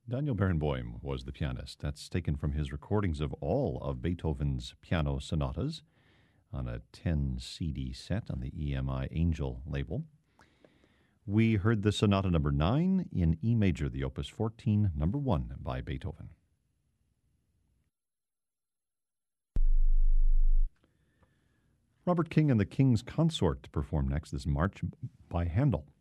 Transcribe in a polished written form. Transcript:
Daniel Barenboim was the pianist. That's taken from his recordings of all of Beethoven's piano sonatas on a 10 CD set on the EMI Angel label. We heard the Sonata number 9 in E major, the Opus 14, number 1 by Beethoven. Robert King and the King's Consort perform next this March by Handel.